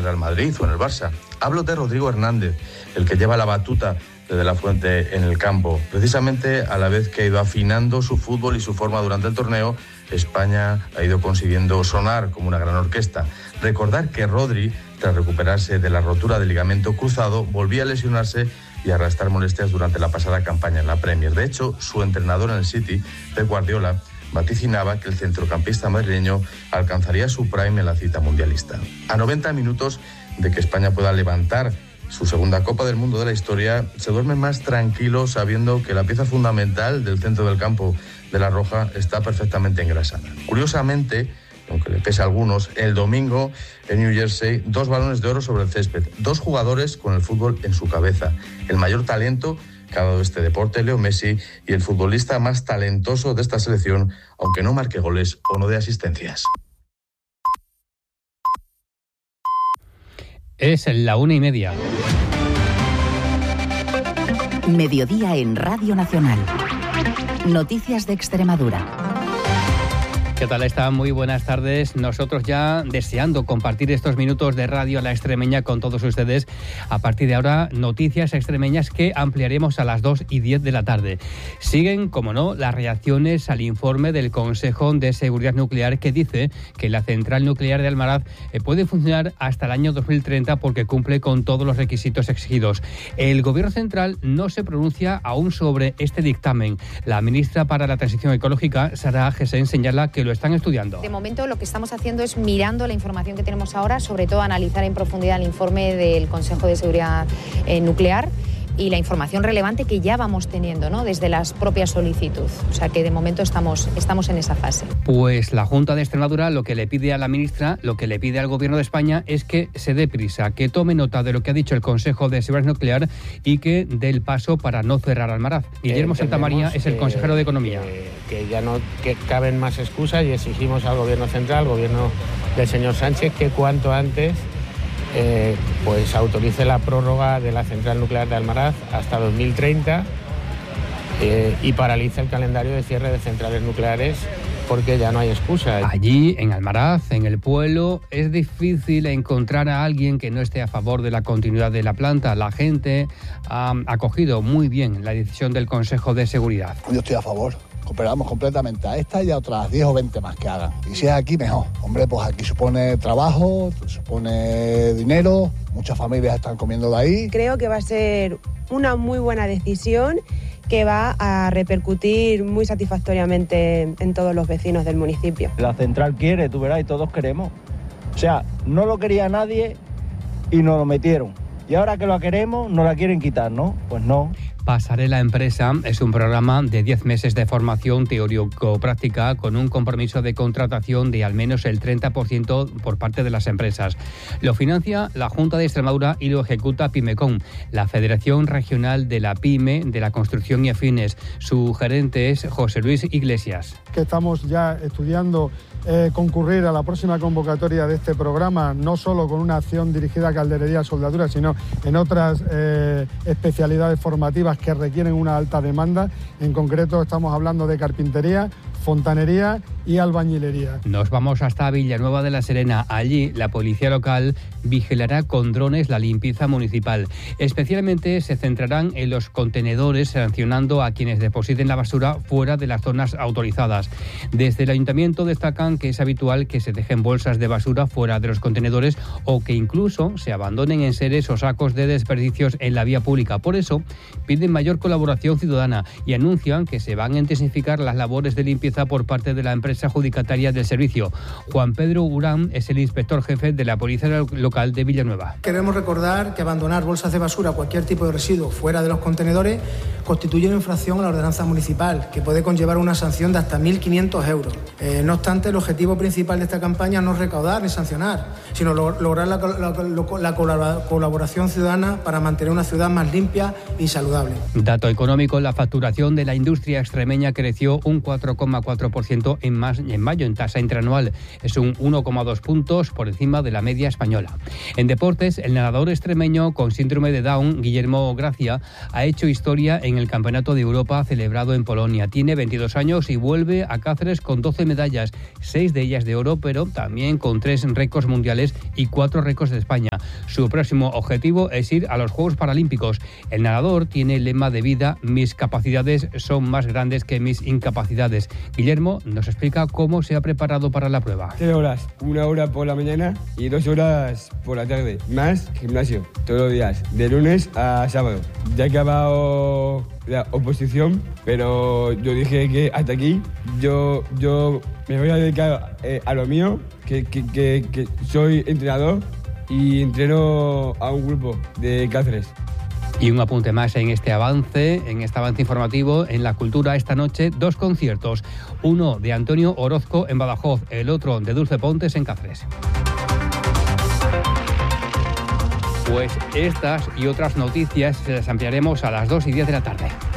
Real Madrid o en el Barça. Hablo de Rodrigo Hernández, el que lleva la batuta de De la Fuente en el campo. Precisamente a la vez que ha ido afinando su fútbol y su forma durante el torneo, España ha ido consiguiendo sonar como una gran orquesta. Recordar que Rodri, tras recuperarse de la rotura del ligamento cruzado, volvía a lesionarse y a arrastrar molestias durante la pasada campaña en la Premier. De hecho, su entrenador en el City, Pep Guardiola, vaticinaba que el centrocampista madrileño alcanzaría su prime en la cita mundialista. A 90 minutos de que España pueda levantar su segunda Copa del Mundo de la historia, se duerme más tranquilo sabiendo que la pieza fundamental del centro del campo de la Roja está perfectamente engrasada. Curiosamente, aunque le pese a algunos, el domingo en New Jersey, 2 balones de oro sobre el césped, 2 jugadores con el fútbol en su cabeza. El mayor talento que ha dado este deporte, Leo Messi, y el futbolista más talentoso de esta selección, aunque no marque goles o no dé asistencias. Es la 1:30. Mediodía en Radio Nacional. Noticias de Extremadura. ¿Qué tal están? Muy buenas tardes. Nosotros ya deseando compartir estos minutos de Radio a la Extremeña con todos ustedes. A partir de ahora, noticias extremeñas que ampliaremos a las 2:10 de la tarde. Siguen, como no, las reacciones al informe del Consejo de Seguridad Nuclear que dice que la central nuclear de Almaraz puede funcionar hasta el año 2030 porque cumple con todos los requisitos exigidos. El Gobierno central no se pronuncia aún sobre este dictamen. La ministra para la Transición Ecológica, Sara Agesen, señala que lo están estudiando. De momento lo que estamos haciendo es mirando la información que tenemos ahora, sobre todo analizar en profundidad el informe del Consejo de Seguridad Nuclear y la información relevante que ya vamos teniendo, ¿no?, desde las propias solicitudes. O sea que de momento estamos en esa fase. Pues la Junta de Extremadura lo que le pide a la ministra, lo que le pide al Gobierno de España es que se dé prisa, que tome nota de lo que ha dicho el Consejo de Seguridad Nuclear y que dé el paso para no cerrar Almaraz. Guillermo Santamaría es el consejero de Economía. Que ya no caben más excusas y exigimos al Gobierno central, al Gobierno del señor Sánchez, que cuanto antes pues autorice la prórroga de la central nuclear de Almaraz hasta 2030 y paralice el calendario de cierre de centrales nucleares porque ya no hay excusa. Allí, en Almaraz, en el pueblo, es difícil encontrar a alguien que no esté a favor de la continuidad de la planta. La gente ha acogido muy bien la decisión del Consejo de Seguridad. Yo estoy a favor. Cooperamos completamente a esta y a otras 10 o 20 más que hagan. Y si es aquí, mejor. Hombre, pues aquí supone trabajo, supone dinero, muchas familias están comiendo de ahí. Creo que va a ser una muy buena decisión que va a repercutir muy satisfactoriamente en todos los vecinos del municipio. La central quiere, tú verás, y todos queremos. O sea, no lo quería nadie y nos lo metieron. Y ahora que lo queremos, nos la quieren quitar, ¿no? Pues no. Pasarela Empresa es un programa de 10 meses de formación teórico-práctica con un compromiso de contratación de al menos el 30% por parte de las empresas. Lo financia la Junta de Extremadura y lo ejecuta Pimecom, la Federación Regional de la PYME de la Construcción y Afines. Su gerente es José Luis Iglesias. Que estamos ya estudiando concurrir a la próxima convocatoria de este programa, no solo con una acción dirigida a calderería y soldadura, sino en otras especialidades formativas que requieren una alta demanda. En concreto estamos hablando de carpintería, fontanería y albañilería. Nos vamos hasta Villanueva de la Serena. Allí la policía local vigilará con drones la limpieza municipal. Especialmente se centrarán en los contenedores, sancionando a quienes depositen la basura fuera de las zonas autorizadas. Desde el ayuntamiento destacan que es habitual que se dejen bolsas de basura fuera de los contenedores o que incluso se abandonen enseres o sacos de desperdicios en la vía pública. Por eso piden mayor colaboración ciudadana y anuncian que se van a intensificar las labores de limpieza por parte de la empresa adjudicataria del servicio. Juan Pedro Urán es el inspector jefe de la Policía Local de Villanueva. Queremos recordar que abandonar bolsas de basura o cualquier tipo de residuo fuera de los contenedores constituye una infracción a la ordenanza municipal que puede conllevar una sanción de hasta 1.500 euros. No obstante, el objetivo principal de esta campaña no es recaudar ni sancionar, sino lograr la colaboración ciudadana para mantener una ciudad más limpia y saludable. Dato económico, la facturación de la industria extremeña creció un 4,4% 0,4% en mayo en tasa interanual. Es un 1,2 puntos por encima de la media española. En deportes, el nadador extremeño con síndrome de Down, Guillermo Gracia, ha hecho historia en el Campeonato de Europa celebrado en Polonia. Tiene 22 años y vuelve a Cáceres con 12 medallas, 6 de ellas de oro, pero también con 3 récords mundiales y 4 récords de España. Su próximo objetivo es ir a los Juegos Paralímpicos. El nadador tiene el lema de vida: mis capacidades son más grandes que mis incapacidades. Guillermo nos explica cómo se ha preparado para la prueba. 3 horas, 1 hora por la mañana y 2 horas por la tarde, más gimnasio, todos los días, de lunes a sábado. Ya he acabado la oposición, pero yo dije que hasta aquí yo me voy a dedicar a lo mío, que soy entrenador y entreno a un grupo de Cáceres. Y un apunte más en este avance informativo. En la cultura esta noche 2 conciertos, uno de Antonio Orozco en Badajoz, el otro de Dulce Pontes en Cáceres. Pues estas y otras noticias se las ampliaremos a las 2:10 de la tarde.